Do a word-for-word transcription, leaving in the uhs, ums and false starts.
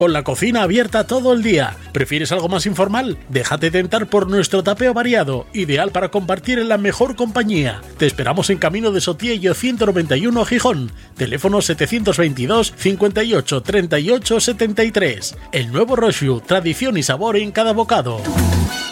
Con la cocina abierta todo el día. ¿Prefieres algo más informal? Déjate tentar por nuestro tapeo variado, ideal para compartir en la mejor compañía. Te esperamos en Camino de Sotillo ciento noventa y uno Gijón. Teléfono setecientos veintidós, cincuenta y ocho, treinta y ocho, setenta y tres. El nuevo Roxu, tradición y sabor en cada bocado.